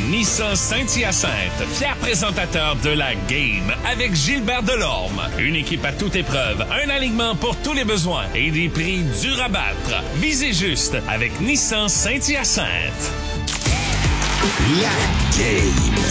Nissan Saint-Hyacinthe, fier présentateur de la Game avec Gilbert Delorme. Une équipe à toute épreuve, un alignement pour tous les besoins et des prix durs à battre. Visez juste avec Nissan Saint-Hyacinthe. La Game.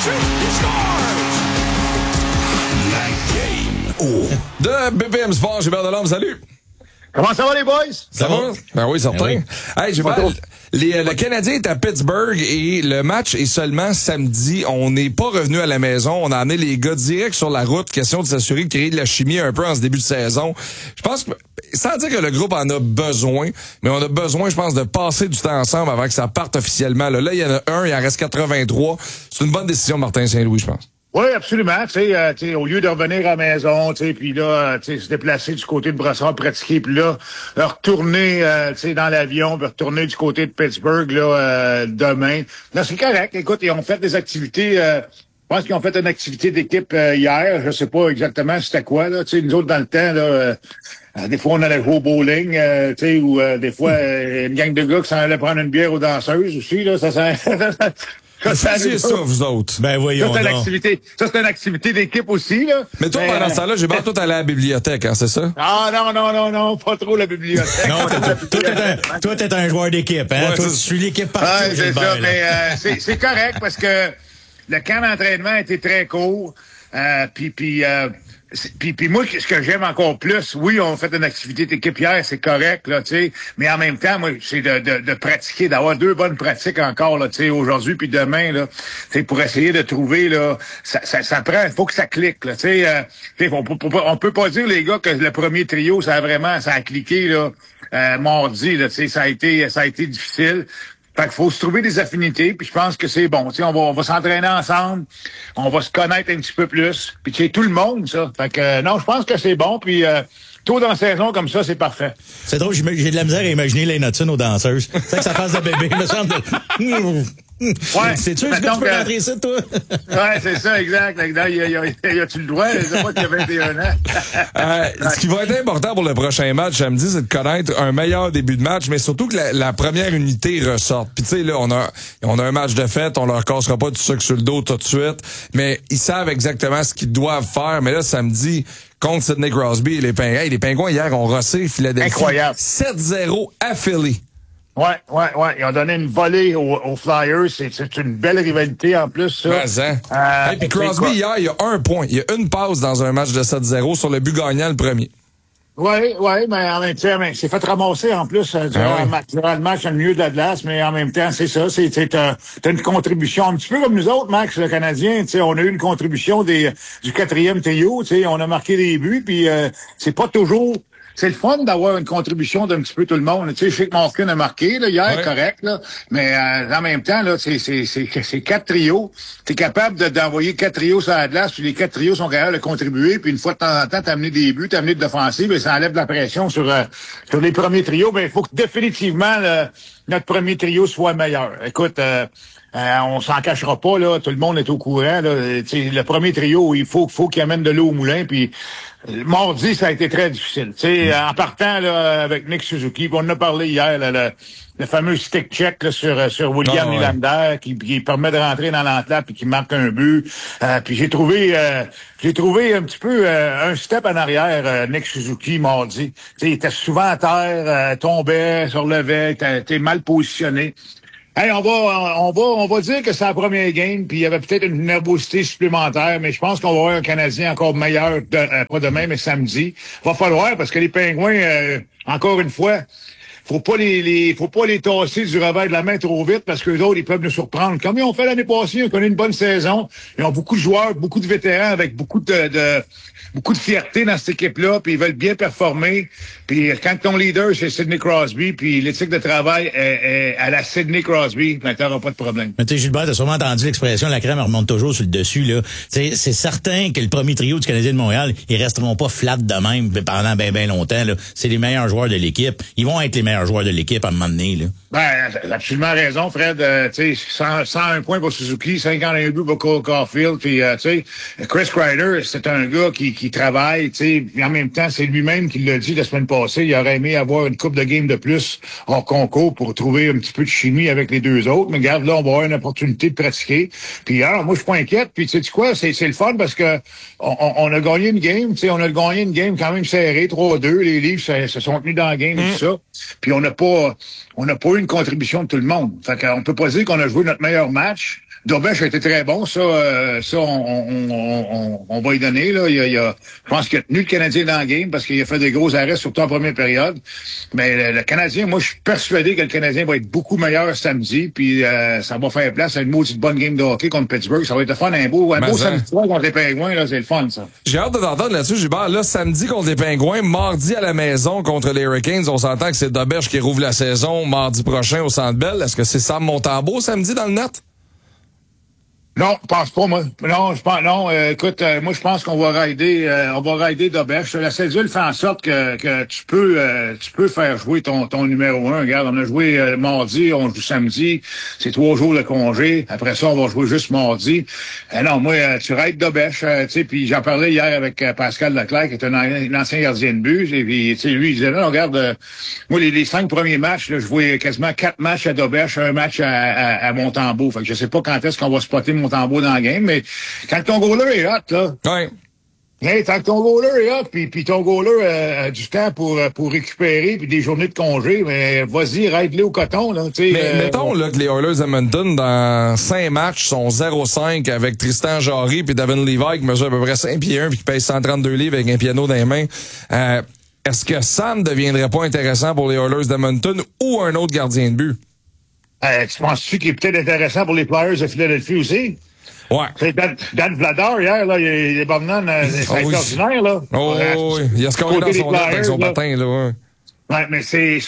La Game. Oh. De BPM Sport, Gilbert Delorme, salut! Comment ça va, les boys? Ça va? Ben oui, certain. Ben oui. Hey, le Canadien est à Pittsburgh et le match est seulement samedi. On n'est pas revenu à la maison. On a amené les gars direct sur la route. Question de s'assurer de créer de la chimie un peu en ce début de saison. Je pense que, sans dire que le groupe en a besoin, mais on a besoin, je pense, de passer du temps ensemble avant que ça parte officiellement. Là, il y en a un, il en reste 83. C'est une bonne décision de Martin Saint-Louis, je pense. Oui, absolument. Tu sais, au lieu de revenir à la maison, puis là, se déplacer du côté de Brossard, pratiquer, puis là, retourner, dans l'avion, puis retourner du côté de Pittsburgh, là, demain. Non, c'est correct. Écoute, ils ont fait des activités. Je pense qu'ils ont fait une activité d'équipe hier. Je sais pas exactement c'était quoi là. Tu sais, nous autres dans le temps là. Des fois, on allait jouer au bowling, ou des fois, une gang de gars qui s'en allaient prendre une bière aux danseuses aussi, là. C'est ça, vous autres. Ben voyons ça, c'est donc. c'est une activité d'équipe aussi, là. Mais toi, pendant ce temps-là, j'ai bien tout aller à la bibliothèque, hein, c'est ça? Ah, non, pas trop la bibliothèque. Non, toi, t'es un joueur d'équipe, hein? Ouais, toi, tu suis l'équipe partout. Ouais, c'est Gilbert, ça, là. mais c'est correct parce que le camp d'entraînement était très court. Puis moi, ce que j'aime encore plus, oui, on fait une activité d'équipe hier, c'est correct, là, tu sais, mais en même temps, moi, c'est de pratiquer, d'avoir 2 bonnes pratiques encore, là, tu sais, aujourd'hui puis demain, là, tu sais, pour essayer de trouver, là, ça prend, il faut que ça clique, là, tu sais, on peut pas dire, les gars, que le premier trio, ça a cliqué, là, mardi, là, tu sais, ça a été difficile. Fait qu'il faut se trouver des affinités, puis je pense que c'est bon. Tu sais, on va s'entraîner ensemble, on va se connaître un petit peu plus, puis tu sais, tout le monde, ça. Fait que non, je pense que c'est bon, puis tôt dans la saison comme ça, c'est parfait. C'est drôle, j'ai de la misère à imaginer les Hudson aux danseuses. C'est que ça fasse de bébé, me semble. Ouais. C'est sûr que tu peux rentrer ici, toi? Ouais, c'est ça, exact. Y a-tu le droit? Je sais pas qu'il y a 21 ans. Ce qui va être important pour le prochain match samedi, c'est de connaître un meilleur début de match, mais surtout que la première unité ressorte. Puis tu sais, là, on a un match de fête, on leur cassera pas du sucre sur le dos tout de suite, mais ils savent exactement ce qu'ils doivent faire. Mais là, samedi, contre Sidney Crosby et les Pingouins. Hey, les Pingouins, hier, ont rossé Philadelphie. Incroyable. 7-0 à Philly. Ouais. Ils ont donné une volée aux Flyers. C'est une belle rivalité en plus, ça. Et puis Crosby, hier, il y a 1 point. Il y a une passe dans un match de 7-0 sur le but gagnant, le premier. Oui, mais en même temps, c'est fait ramasser en plus durant le match dans le milieu de la glace, mais en même temps, c'est ça. T'as une contribution un petit peu comme nous autres, Max, le Canadien. On a eu une contribution du 4e trio. On a marqué des buts, puis c'est pas toujours. C'est le fun d'avoir une contribution d'un petit peu tout le monde. Tu sais, je sais que Malkin a marqué là, hier, correct, là, mais en même temps, là, c'est 4 trios. T'es capable d'envoyer 4 trios sur la glace, puis les 4 trios sont capables de contribuer, puis une fois de temps en temps, t'amener des buts, t'amener de l'offensive, et ça enlève de la pression sur les premiers trios. Ben, il faut que définitivement notre premier trio soit meilleur. Écoute, on s'en cachera pas, là. Tout le monde est au courant, là. Le premier trio, il faut qu'il amène de l'eau au moulin, puis mardi, ça a été très difficile. En partant là, avec Nick Suzuki, on en a parlé hier, là, le fameux stick check là, sur William Nylander qui permet de rentrer dans l'entlap et qui marque un but. Puis j'ai trouvé un petit peu un step en arrière, Nick Suzuki mardi. Il était souvent à terre, tombait, se relevait, était mal positionné. Hey, on va dire que c'est la première game, puis il y avait peut-être une nervosité supplémentaire, mais je pense qu'on va avoir un Canadien encore meilleur, pas demain, mais samedi. Va falloir, parce que les Pingouins, encore une fois, faut pas les tasser du revers de la main trop vite, parce qu'eux autres, ils peuvent nous surprendre. Comme ils ont fait l'année passée, on connaît une bonne saison. Ils ont beaucoup de joueurs, beaucoup de vétérans avec beaucoup de fierté dans cette équipe-là, puis ils veulent bien performer. Puis quand ton leader, c'est Sidney Crosby, puis l'éthique de travail est à la Sidney Crosby, ben t'auras pas de problème. Mais tu sais, Gilbert, t'as sûrement entendu l'expression « la crème remonte toujours sur le dessus », là. C'est certain que le premier trio du Canadien de Montréal, ils resteront pas flat de même pendant bien longtemps, là. C'est les meilleurs joueurs de l'équipe. Ils vont être les meilleurs meilleur joueur de l'équipe à un moment donné, là. Ben, t'as absolument raison, Fred. Tu sais, 101 points pour Suzuki, 51 buts pour Cole Caulfield, puis tu sais, Chris Kreider, c'est un gars qui travaille, tu sais, puis en même temps, c'est lui-même qui l'a dit la semaine passée, il aurait aimé avoir une coupe de game de plus hors concours pour trouver un petit peu de chimie avec les deux autres. Mais regarde, là, on va avoir une opportunité de pratiquer. Puis alors, moi, je suis pas inquiète. Puis tu sais quoi, c'est le fun parce que on a gagné une game, tu sais, on a gagné une game quand même serrée, 3-2. Les Leafs se sont tenus dans la game et tout ça. Puis on n'a pas eu une contribution de tout le monde. Fait qu'on peut pas dire qu'on a joué notre meilleur match. Dobech a été très bon, ça on va y donner, là. Je pense qu'il a tenu le Canadien dans le game parce qu'il a fait des gros arrêts, surtout en première période. Mais le Canadien, moi, je suis persuadé que le Canadien va être beaucoup meilleur samedi, puis ça va faire place à une maudite bonne game de hockey contre Pittsburgh. Ça va être le fun, un beau samedi soir contre les Pingouins, là, c'est le fun, ça. J'ai hâte de t'entendre là-dessus, Gilbert. Là, samedi contre les Pingouins, mardi à la maison contre les Hurricanes. On s'entend que c'est Dobech qui rouvre la saison mardi prochain au Centre Bell. Est-ce que c'est Sam Montembeault samedi dans le net? Non, je pense pas, moi. Non, écoute, moi, je pense qu'on va rider Dobech. La cédule fait en sorte que tu peux faire jouer ton numéro 1. Regarde, on a joué mardi, on joue samedi. C'est 3 jours de congé. Après ça, on va jouer juste mardi. Non, moi, tu rides Dobech, tu sais, puis j'en parlais hier avec Pascal Leclerc, qui est un ancien gardien de but. Et puis, tu sais, lui, il disait, non, regarde, moi, les 5 premiers matchs, là, je jouais quasiment 4 matchs à Dobech, un match à Montembeault. Fait que je sais pas quand est-ce qu'on va spotter Montembeault dans le game, mais quand ton goaler est hot, là. Ouais. Hey, tant que ton goaler est hot, puis ton goaler a du temps pour récupérer, puis des journées de congé, mais vas-y, ride-le au coton, là. Mais mettons là, que les Oilers Edmonton, dans 5 matchs, sont 0-5 avec Tristan Jarry puis Devin Levi qui mesure à peu près 5 pieds 1 puis qui pèse 132 livres avec un piano dans les mains. Est-ce que Sam deviendrait pas intéressant pour les Oilers d'Edmonton ou un autre gardien de but? Tu penses-tu qu'il est peut-être intéressant pour les Flyers de Philadelphie aussi? Ouais. C'est Dan Vladar, hier, là, il est Bognan, c'est extraordinaire, là. Oh, oui. Il a scoré dans son net avec son patin, là, ouais. Ouais, mais c'est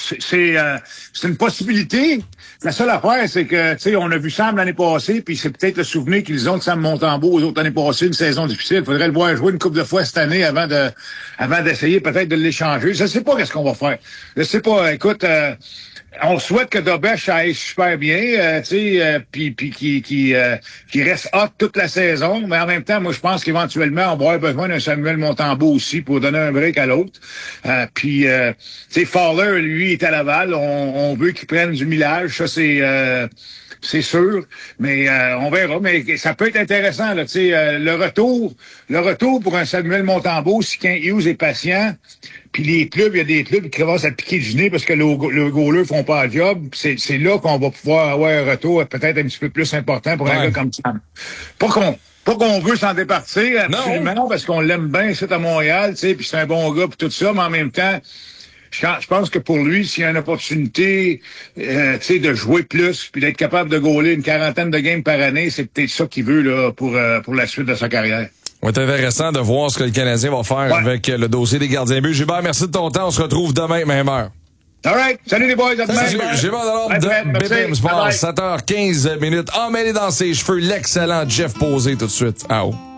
une possibilité. La seule affaire, c'est que, tu sais, on a vu Sam l'année passée, puis c'est peut-être le souvenir qu'ils ont de Sam Montembeault aux autres l'année passée, une saison difficile. Il faudrait le voir jouer une couple de fois cette année avant d'essayer peut-être de l'échanger. Je sais pas qu'est-ce qu'on va faire. Je sais pas. Écoute, on souhaite que Dobech aille super bien, tu sais, puis qui reste hot toute la saison. Mais en même temps, moi, je pense qu'éventuellement, on va avoir besoin d'un Samuel Montembeault aussi pour donner un break à l'autre. Puis, tu sais, Fowler, lui, est à Laval. On veut qu'il prenne du millage. Ça, c'est sûr, mais on verra. Mais ça peut être intéressant, là. Tu sais, le retour pour un Samuel Montembeault, si Kent Hughes est patient. Puis les clubs, il y a des clubs qui commencent à piquer du nez parce que le goaler font pas le job. C'est là qu'on va pouvoir avoir un retour peut-être un petit peu plus important pour un gars comme ça. Pas qu'on veut s'en départir, absolument, parce qu'on l'aime bien, c'est à Montréal, tu sais, puis c'est un bon gars, puis tout ça, mais en même temps, je pense que pour lui, s'il y a une opportunité, tu sais, de jouer plus, puis d'être capable de goaler une 40aine de games par année, c'est peut-être ça qu'il veut là pour la suite de sa carrière. Va être intéressant de voir ce que le Canadien va faire avec le dossier des gardiens de but. Gilbert, merci de ton temps. On se retrouve demain, même heure. All right. Salut les boys. À demain. Gilbert Delorme de BPM Sport. 7h15. Emmêlé dans ses cheveux. L'excellent Jeff Posé tout de suite. Ah, oh.